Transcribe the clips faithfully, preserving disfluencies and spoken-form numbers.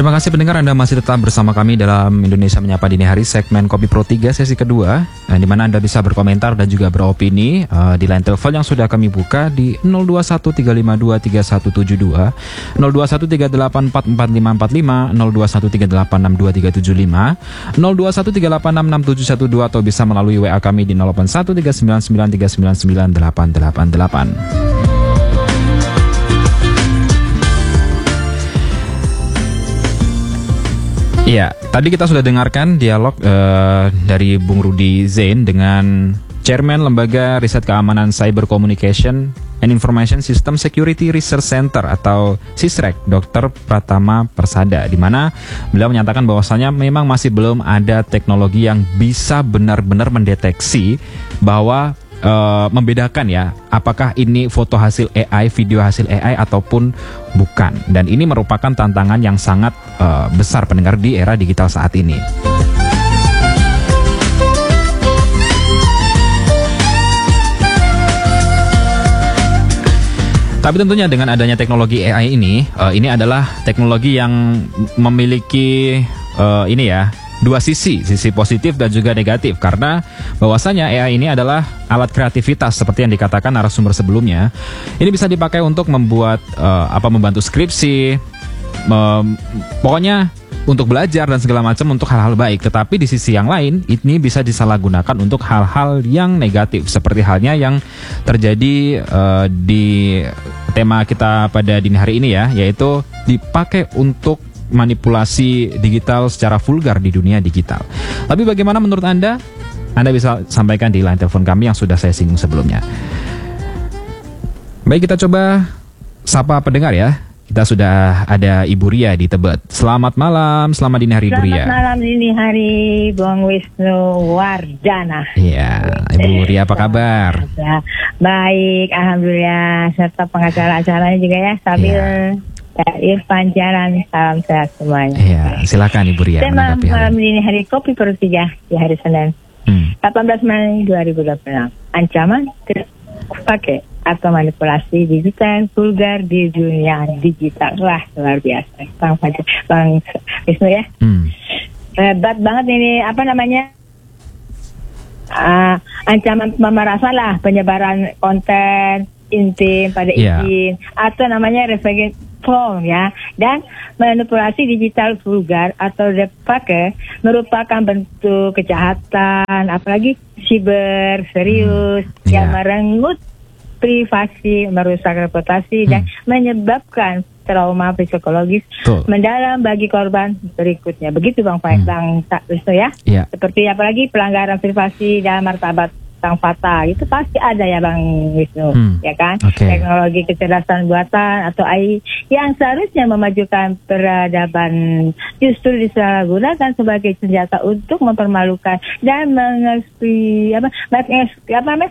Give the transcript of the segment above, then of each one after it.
Terima kasih pendengar, Anda masih tetap bersama kami dalam Indonesia Menyapa Dini Hari, segmen Kopi Pro tiga sesi kedua, eh, di mana Anda bisa berkomentar dan juga beropini eh, di line telepon yang sudah kami buka di nol dua satu tiga lima dua tiga satu tujuh dua, nol dua satu tiga delapan empat empat lima empat lima, nol dua satu tiga delapan enam dua tiga tujuh lima, nol dua satu tiga delapan enam enam tujuh satu dua, atau bisa melalui W A kami di nol delapan satu tiga sembilan sembilan tiga sembilan sembilan delapan delapan delapan. Iya, tadi kita sudah dengarkan dialog uh, dari Bung Rudi Zain dengan Chairman Lembaga Riset Keamanan Cyber Communication and Information System Security Research Center atau SISREC, Dokter Pratama Persada, di mana beliau menyatakan bahwasanya memang masih belum ada teknologi yang bisa benar-benar mendeteksi bahwa Uh, membedakan ya, apakah ini foto hasil A I, video hasil A I ataupun bukan. Dan ini merupakan tantangan yang sangat uh, besar pendengar di era digital saat ini. Tapi tentunya dengan adanya teknologi A I ini, uh, ini adalah teknologi yang memiliki uh, ini ya, dua sisi, sisi positif dan juga negatif, karena bahwasanya A I ini adalah alat kreativitas seperti yang dikatakan narasumber sebelumnya. Ini bisa dipakai untuk membuat uh, apa membantu skripsi, mem, pokoknya untuk belajar dan segala macam, untuk hal-hal baik. Tetapi di sisi yang lain, ini bisa disalahgunakan untuk hal-hal yang negatif, seperti halnya yang terjadi uh, di tema kita pada dini hari ini ya, yaitu dipakai untuk manipulasi digital secara vulgar di dunia digital. Tapi bagaimana menurut Anda? Anda bisa sampaikan di line telepon kami yang sudah saya singgung sebelumnya. Baik, kita coba sapa pendengar ya. Kita sudah ada Ibu Ria di Tebet. Selamat malam, selamat dini hari Ibu Ria. Selamat malam dini hari, Bung Wisnu Wardana. Iya, Ibu Ria apa kabar? Baik, alhamdulillah. Serta pengacara acaranya juga ya, sambil ya. Irfan Jalan, salam sehat semuanya. Iya, silakan Ibu Ria. Tema malam ini hari Kopi Pro tiga di hari Senin, hmm. delapan belas Mei dua ribu dua puluh enam. Ancaman tidak pakai atau manipulasi digital vulgar di dunia digital. Wah, luar biasa, Bang Fajar, Bang Wisnu ya. Hmm. Hebat banget ini, apa namanya? Uh, ancaman pemerasan lah, penyebaran konten intim pada yeah. izin, atau namanya revenge porn ya, dan manipulasi digital vulgar atau deepfake merupakan bentuk kejahatan, apalagi siber serius hmm. yeah. yang merenggut privasi, merusak reputasi hmm. dan menyebabkan trauma psikologis Tuh. mendalam bagi korban berikutnya. Begitu Bang Faik, hmm. Bang Wisnu ya. Yeah. Seperti apalagi pelanggaran privasi dan martabat Sang Fata, itu pasti ada ya Bang Wisnu, hmm. ya kan? Okay. Teknologi kecerdasan buatan atau A I yang seharusnya memajukan peradaban justru disalahgunakan sebagai senjata untuk mempermalukan dan mengeksploitasi apa, apa,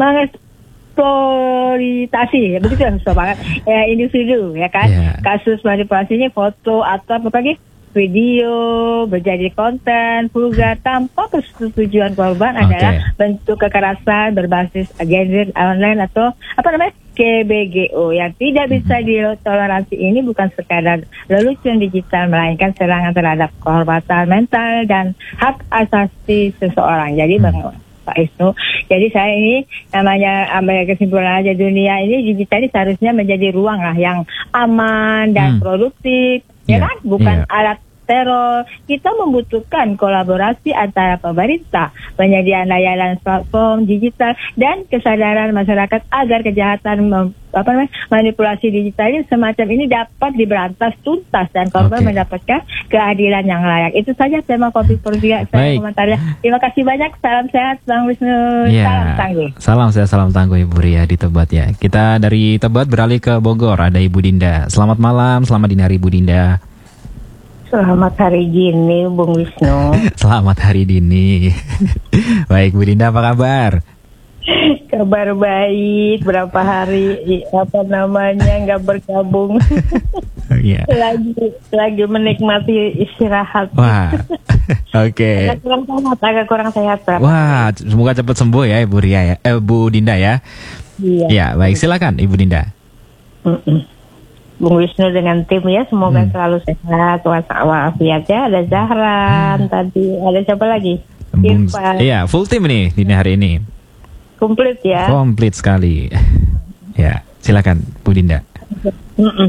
mengeksploitasi, ya begitu ya, susah banget, ya, individu, ya kan? Yeah. Kasus manipulasinya foto atau apa lagi? Video menjadi konten vulgar tanpa persetujuan korban okay. adalah bentuk kekerasan berbasis gender online atau apa namanya K B G O yang tidak bisa mm-hmm. ditoleransi. Ini bukan sekadar lelucon digital, melainkan serangan terhadap kehormatan mental dan hak asasi seseorang. Jadi mm. Bang Pak Wisnu, jadi saya ini namanya ambil kesimpulan aja, dunia ini digital ini seharusnya menjadi ruang lah yang aman dan mm. produktif. Ya yeah. kan, bukan yeah. alat teror. Kita membutuhkan kolaborasi antara pemerintah, penyedia layanan platform digital, dan kesadaran masyarakat agar kejahatan mem, apa namanya, manipulasi digital ini semacam ini dapat diberantas tuntas dan korban okay. mendapatkan keadilan yang layak. Itu saja tema Kopi Pro tiga saya komentarnya. Terima kasih banyak. Salam sehat Bang Wisnu. Yeah. Salam tangguh. Salam sehat, salam tangguh Ibu Ria di Tebet ya. Kita dari Tebet beralih ke Bogor, ada Ibu Dinda. Selamat malam, selamat dini hari Ibu Dinda. Selamat hari dini, Bung Wisnu. Selamat hari dini. Baik, Bu Dinda, apa kabar? Kabar baik. Berapa hari apa namanya nggak bergabung? Yeah. lagi lagi menikmati istirahat. Wah, oke. Okay. Agak kurang sehat, agak kurang sehat. Berapa Wah, hari. Semoga cepat sembuh ya, Ibu Ria ya, eh, Bu Dinda ya. Iya. Ya, baik, silakan Ibu Dinda. Mm-mm. Bung Wisnu dengan tim ya, semoga Hmm. selalu sehat walafiat ya. Ada Zahran tadi, ada siapa lagi? Bung, Irfan. iya, full tim nih dini hari ini. Komplit ya. Komplit sekali. Ya, silakan Bu Dinda. Mm-mm.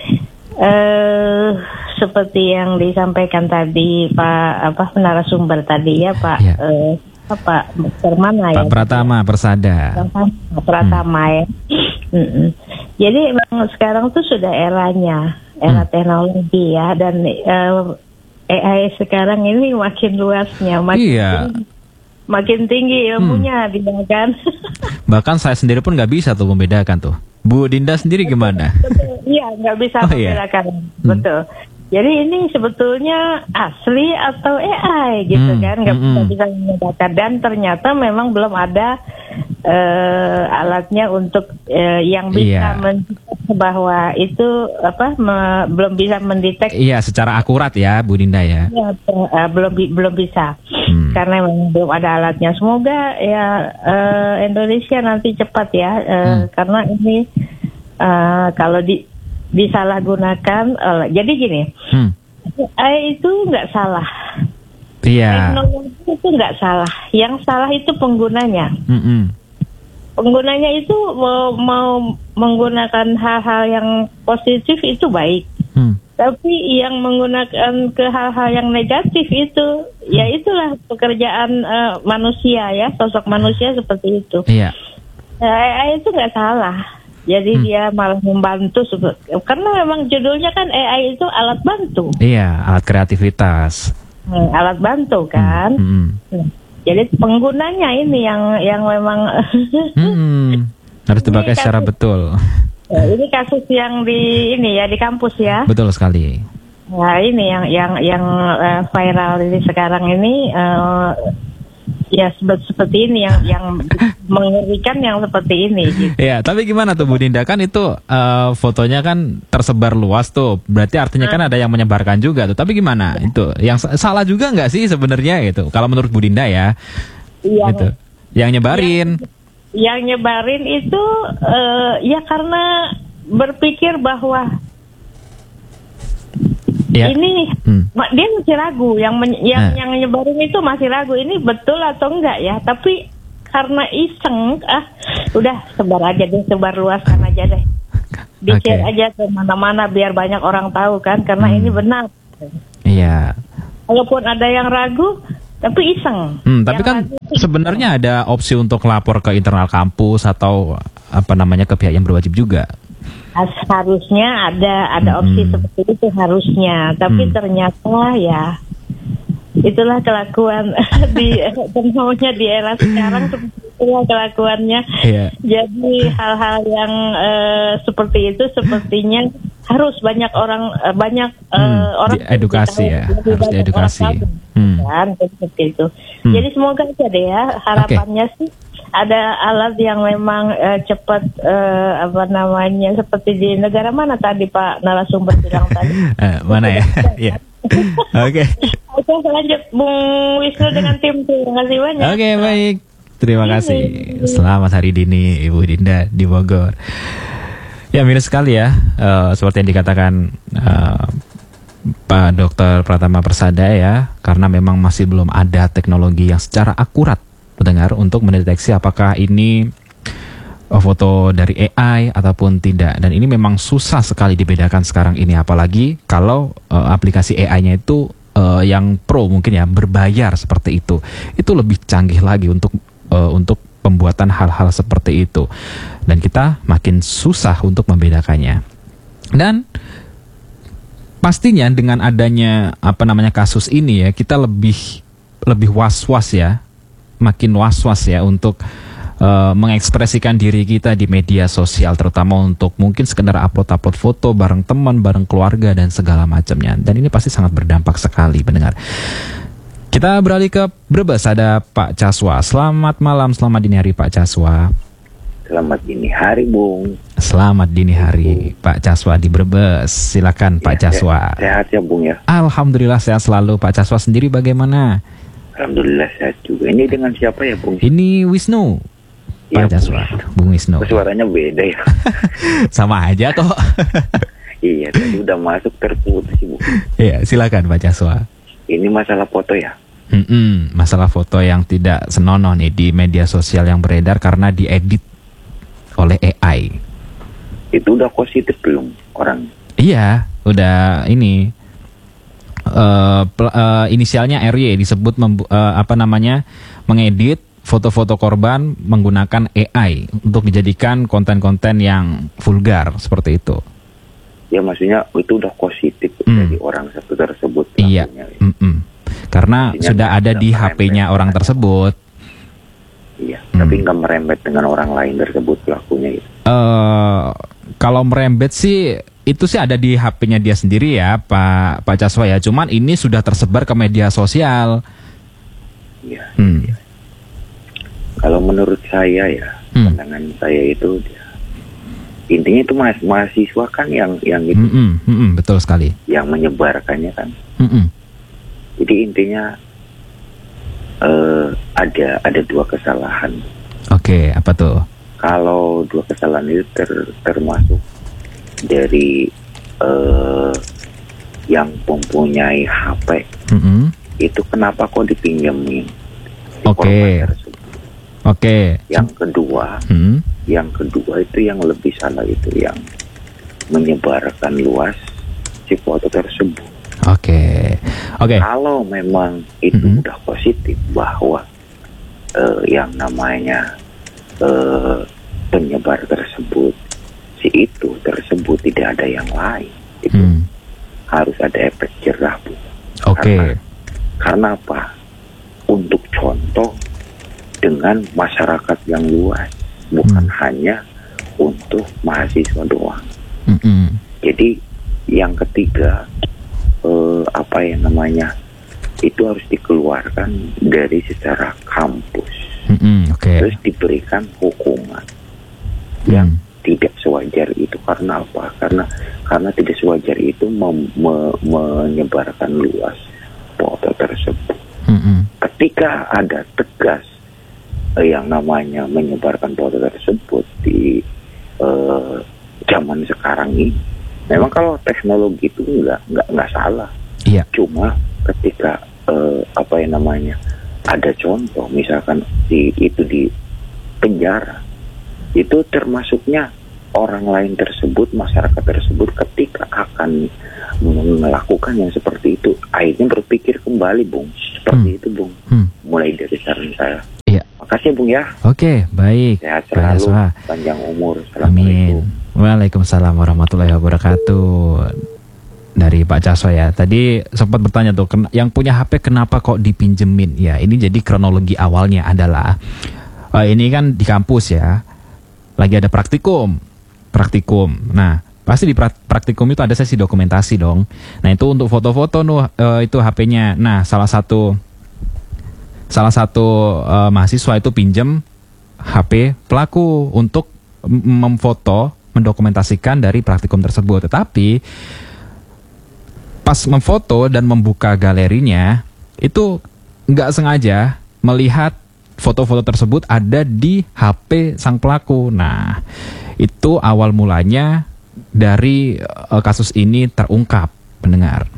Eh, seperti yang disampaikan tadi Pak apa narasumber tadi ya Pak Ya. eh, apa Permana ya Pak Pratama Persada. Pratama, Pratama ya. Mm-mm. Jadi memang sekarang tuh sudah eranya era Hmm. teknologi ya, dan eh, A I sekarang ini makin luasnya, makin Iya. tinggi, makin tinggi ilmunya dia kan. Bahkan saya sendiri pun nggak bisa tuh membedakan tuh. Bu Dinda sendiri gimana? Betul, iya nggak bisa Oh, iya. membedakan, Hmm. betul. Jadi ini sebetulnya asli atau A I gitu Hmm, kan, nggak hmm, bisa hmm. bisa membedakan, dan ternyata memang belum ada eh, alatnya untuk eh, yang bisa Iya. mendeteksi bahwa itu apa me- belum bisa mendeteksi. Iya, secara akurat ya Bu Dinda ya. Ya, eh, belum bi- belum bisa Hmm. karena memang belum ada alatnya. Semoga ya eh, Indonesia nanti cepat ya, eh, Hmm. karena ini eh, kalau di disalahgunakan. eh, jadi gini, Hmm. A I itu nggak salah, Iya. teknologi itu nggak salah. Yang salah itu penggunanya. Mm-mm. Penggunanya itu mau, mau menggunakan hal-hal yang positif itu baik. Hmm. Tapi yang menggunakan ke hal-hal yang negatif itu, ya itulah pekerjaan eh, manusia ya, sosok manusia seperti itu. Iya. Nah, A I itu nggak salah. Jadi Hmm. dia malah membantu, sebe- karena memang judulnya kan A I itu alat bantu, Iya, alat kreativitas. Hmm, alat bantu kan. Hmm. Hmm. Jadi penggunanya ini yang yang memang Hmm. Harus dipakai Ini secara kasus- betul. Ya, ini kasus yang di ini ya di kampus ya. Betul sekali. Nah ini yang yang yang eh, viral ini sekarang ini eh, ya sebe- seperti ini yang yang mengerikan yang seperti ini. Gitu. Iya, tapi gimana tuh Bu Dinda, kan itu eh, fotonya kan tersebar luas tuh. Berarti artinya kan ada yang menyebarkan juga tuh. Tapi gimana itu? Yang sa- salah juga nggak sih sebenarnya gitu? Kalau menurut Bu Dinda ya, Yang gitu. Yang nyebarin. yang nyebarin itu eh, ya karena berpikir bahwa Ya. ini Hmm. ma- dia masih ragu, yang men- yang Nah. yang nyebarin itu masih ragu ini betul atau enggak ya, tapi karena iseng ah udah sebar aja deh, sebar luaskan aja deh, di-share Oke. aja ke mana-mana biar banyak orang tahu kan, karena Hmm. ini benar. Iya. Walaupun ada yang ragu tapi iseng. Hmm, tapi Yang kan ragu itu sebenarnya ada opsi untuk lapor ke internal kampus atau apa namanya ke pihak yang berwajib juga. has- harusnya ada ada opsi Hmm. seperti itu harusnya, tapi Hmm. ternyata ya itulah kelakuan di tentunya di era sekarang, seperti itulah kelakuannya. Iya. Jadi hal-hal yang eh, seperti itu sepertinya harus banyak orang eh, banyak eh, Hmm, orang diedukasi ya, lebih harus banyak diedukasi. orang tahu, Hmm. kan, seperti itu. Hmm. Jadi semoga aja deh ya, harapannya sih ada alat yang memang eh, cepat eh, apa namanya, seperti di negara mana tadi Pak narasumber bilang tadi. Eh, mana ya? Iya. Oke. Oke, lanjut Bung Wisnu dengan tim. Terima kasih banyak. Oke, baik. Terima kasih. Selamat hari dini Ibu Dinda di Bogor. Ya, minus sekali ya, eh, seperti yang dikatakan eh, Pak Dokter Pratama Persada ya, karena memang masih belum ada teknologi yang secara akurat mendengar untuk mendeteksi apakah ini eh, foto dari A I ataupun tidak. Dan ini memang susah sekali dibedakan sekarang ini, apalagi kalau eh, aplikasi A I-nya itu eh, yang pro mungkin ya, berbayar seperti itu. Itu lebih canggih lagi untuk eh, untuk pembuatan hal-hal seperti itu. Dan kita makin susah untuk membedakannya. Dan pastinya dengan adanya apa namanya kasus ini ya, kita lebih lebih was-was ya, makin was-was ya untuk uh, mengekspresikan diri kita di media sosial, terutama untuk mungkin sekedar upload-upload foto bareng teman, bareng keluarga dan segala macamnya. Dan ini pasti sangat berdampak sekali pendengar. Kita beralih ke Brebes, ada Pak Caswa. Selamat malam, selamat dini hari Pak Caswa. Selamat dini hari, Bung. Selamat dini hari Pak Caswa di Brebes. Silakan Pak Ya, Caswa. Sehat, sehat ya, Bung ya. Alhamdulillah sehat selalu. Pak Caswa sendiri bagaimana? Alhamdulillah sehat juga. Ini dengan siapa ya, Bung? Ini Wisnu. Pak Ya, Caswa, Bung Wisnu. Suaranya beda ya. Sama aja kok. Iya, tadi udah masuk terputus Ibu. Iya, silakan Pak Caswa. Ini masalah foto ya? Mm-mm, masalah foto yang tidak senonoh nih di media sosial yang beredar karena diedit oleh A I. Itu udah positif belum orang? Iya, udah ini uh, pel- uh, inisialnya R Y disebut membu- uh, apa namanya mengedit foto-foto korban menggunakan A I untuk dijadikan konten-konten yang vulgar seperti itu. Ya maksudnya itu udah positif Hmm. dari orang satu tersebut. Iya, pelakunya, ya. mm-mm. Karena Artinya sudah nggak- ada nggak di merembet H P-nya orang dengan- tersebut. Iya, Hmm. tapi nggak merembet dengan orang lain tersebut pelakunya itu. Eh, kalau merembet sih itu sih ada di H P-nya dia sendiri ya, Pak Pak Caswa ya. Cuman ini sudah tersebar ke media sosial. Iya. Hmm. Kalau menurut saya ya, Hmm. pandangan saya itu ya, intinya itu mas mahasiswa kan yang yang itu Mm-mm, mm-mm, betul sekali. yang menyebarkannya kan. Mm-mm. Jadi intinya eh, ada ada dua kesalahan. Oke, apa tuh? Kalau dua kesalahan itu ter- termasuk dari eh, yang mempunyai H P Mm-mm. itu kenapa kok dipinjemin si Oke. korban tersebut. Oke. Yang kedua, Hmm. yang kedua itu yang lebih salah itu yang menyebarkan luas si foto tersebut. Oke. Oke. Kalau memang itu Mhm. udah positif bahwa eh, yang namanya eh, penyebar tersebut si itu tersebut tidak ada yang lain, itu Hmm. harus ada efek jerah, Bu. Oke. Karena, karena apa? Untuk contoh dengan masyarakat yang luas, bukan Hmm. hanya untuk mahasiswa doang. Mm-mm. Jadi yang ketiga eh, apa yang namanya itu harus dikeluarkan dari secara kampus, Mm-mm, Oke. terus diberikan hukuman yang Hmm. tidak sewajar itu. Karena apa? Karena karena tidak sewajar itu mem- me- menyebarkan luas foto tersebut. Mm-mm. Ketika ada tegas eh, yang namanya menyebarkan foto tersebut di eh, zaman sekarang ini, memang kalau teknologi itu nggak nggak nggak salah. Iya. Cuma ketika eh, apa yang namanya ada contoh, misalkan di itu di penjara, itu termasuknya orang lain tersebut, masyarakat tersebut ketika akan melakukan yang seperti itu, akhirnya berpikir kembali, Bung, seperti Hmm. itu, Bung. Hmm. Mulai dari saran saya. Iya. Makasih, Bung ya. Oke, baik. Sehat Pak selalu, Caswa. panjang umur. Assalamualaikum. Amin. Waalaikumsalam warahmatullahi wabarakatuh. Dari Pak Caswa ya. Tadi sempat bertanya tuh, ken- yang punya H P kenapa kok dipinjemin? Ya, ini jadi kronologi awalnya adalah eh, ini kan di kampus ya. Lagi ada praktikum. Praktikum. Nah, pasti di pra- praktikum itu ada sesi dokumentasi dong. Nah, itu untuk foto-foto nuh eh, itu H P-nya. Nah, salah satu salah satu eh, mahasiswa itu pinjem H P pelaku untuk m- memfoto, mendokumentasikan dari praktikum tersebut. Tetapi pas memfoto dan membuka galerinya itu nggak sengaja melihat foto-foto tersebut ada di H P sang pelaku. Nah, itu awal mulanya dari eh, kasus ini terungkap, pendengar.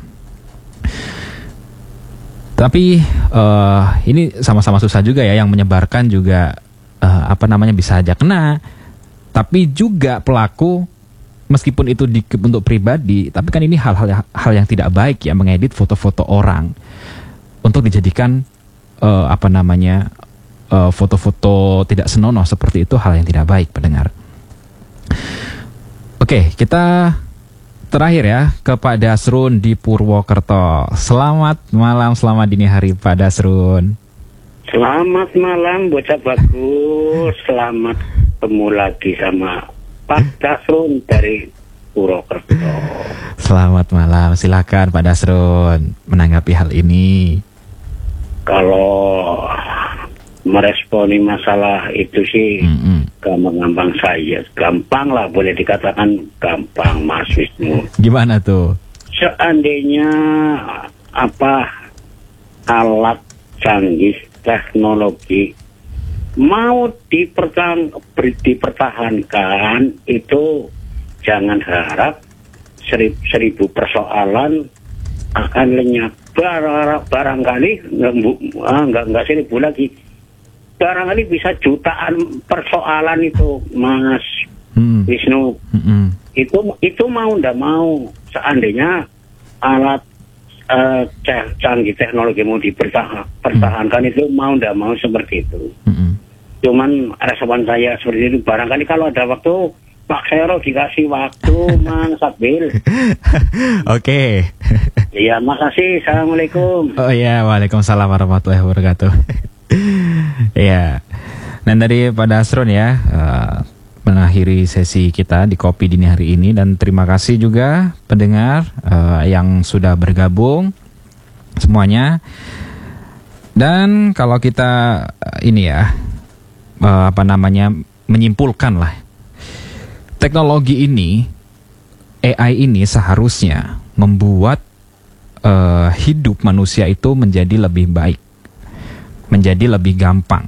Tapi eh, ini sama-sama susah juga ya, yang menyebarkan juga eh, apa namanya bisa aja kena. Tapi juga pelaku meskipun itu di, untuk pribadi, tapi kan ini hal-hal yang, hal yang tidak baik ya, mengedit foto-foto orang untuk dijadikan eh, apa namanya eh, foto-foto tidak senonoh seperti itu, hal yang tidak baik, pendengar. Oke, kita terakhir ya ke Pak Dasrun di Purwokerto. Selamat malam, selamat dini hari Pak Dasrun. Selamat malam bocah bagus. Selamat ketemu lagi sama Pak Dasrun dari Purwokerto. Selamat malam, silakan Pak Dasrun menanggapi hal ini. Kalau meresponi masalah itu sih Mm-mm. gampang-gampang saya. Gampang lah, boleh dikatakan gampang, Mas Wisnu. Gimana tuh? Seandainya apa alat canggih teknologi mau dipertahan, dipertahankan, itu jangan harap seribu, seribu persoalan akan lenyap. Barang, barangkali nggak nggak seribu lagi, barangkali bisa jutaan persoalan itu, Mas hmm. Wisnu. Hmm. Itu itu mau ndak mau, seandainya alat uh, canggih teknologi mau dipertahankan, hmm. itu mau ndak mau seperti itu. Hmm. Cuman respon saya seperti itu, barangkali kalau ada waktu Pak Sero dikasih waktu, Mang Sabil. Oke. Iya, makasih. Assalamualaikum. Oh iya, waalaikumsalam warahmatullahi wabarakatuh. Iya. Dan dari Pak Dasron ya, uh, mengakhiri sesi kita di Kopi Dini hari ini, dan terima kasih juga pendengar uh, yang sudah bergabung semuanya. Dan kalau kita uh, ini ya, uh, apa namanya, menyimpulkan lah, teknologi ini, A I ini seharusnya membuat uh, hidup manusia itu menjadi lebih baik, menjadi lebih gampang.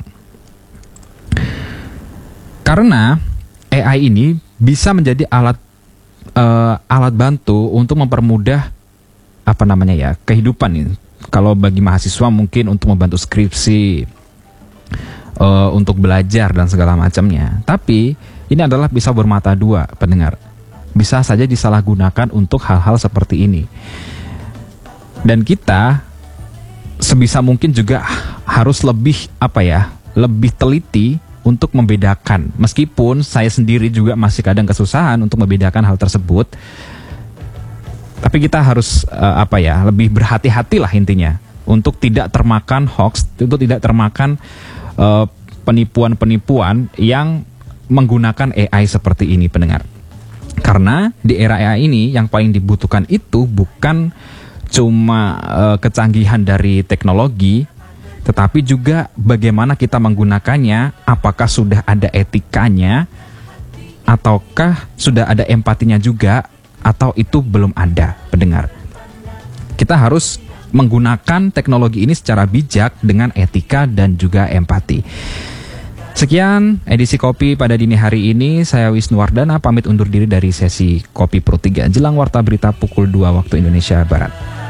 Karena A I ini bisa menjadi alat uh, alat bantu untuk mempermudah apa namanya ya, kehidupan ini. Kalau bagi mahasiswa mungkin untuk membantu skripsi, uh, untuk belajar dan segala macamnya. Tapi ini adalah bisa bermata dua, pendengar. Bisa saja disalahgunakan untuk hal-hal seperti ini. Dan kita sebisa mungkin juga harus lebih apa ya, lebih teliti untuk membedakan. Meskipun saya sendiri juga masih kadang kesusahan untuk membedakan hal tersebut. Tapi kita harus uh, apa ya, lebih berhati-hatilah intinya untuk tidak termakan hoax, untuk tidak termakan uh, penipuan-penipuan yang menggunakan A I seperti ini, pendengar. Karena di era A I ini yang paling dibutuhkan itu bukan cuma uh, kecanggihan dari teknologi, tetapi juga bagaimana kita menggunakannya, apakah sudah ada etikanya, ataukah sudah ada empatinya juga, atau itu belum ada, pendengar. Kita harus menggunakan teknologi ini secara bijak dengan etika dan juga empati. Sekian edisi Kopi pada dini hari ini. Saya Wisnu Wardana pamit undur diri dari sesi Kopi Pro tiga jelang warta berita pukul dua waktu Indonesia Barat.